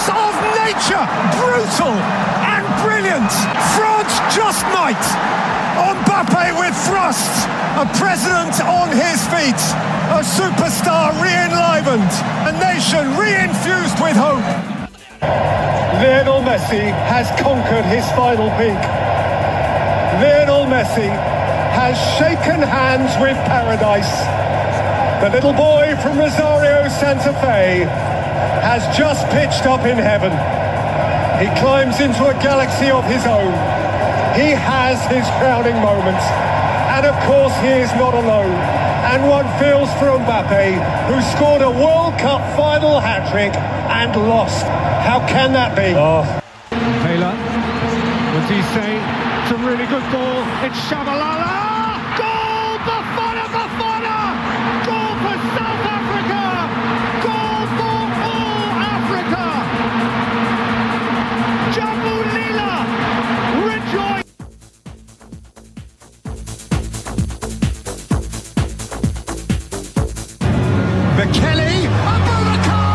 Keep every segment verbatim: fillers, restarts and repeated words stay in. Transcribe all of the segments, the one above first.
force of nature, brutal and brilliant. France just might. Mbappe with thrust, a president on his feet, a superstar re-enlivened, a nation re-infused with hope. Lionel Messi has conquered his final peak. Lionel Messi has shaken hands with paradise. The little boy from Rosario, Santa Fe, has just pitched up in heaven. He climbs into a galaxy of his own. He has his crowning moments. And of course he is not alone. And one feels for Mbappe, who scored a World Cup final hat-trick and lost. How can that be? Oh. Taylor, what's he say? It's a really good ball. It's Shabalala. Goal! Bafana, Bafana! Goal for South Africa! Goal for all Africa! Jambu Lila, rejoice! Bekele, Abubakar!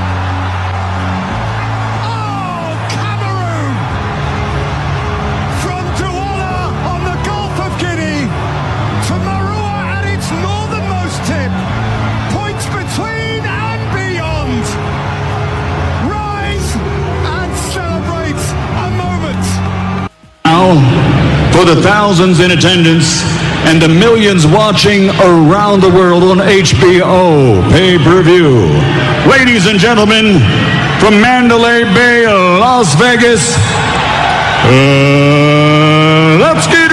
Oh, Cameroon! From Douala on the Gulf of Guinea to Marua at its northernmost tip, points between and beyond. Rise and celebrate a moment. Now, for the thousands in attendance and the millions watching around the world on H B O pay-per-view. Ladies and gentlemen, from Mandalay Bay, Las Vegas, uh, let's get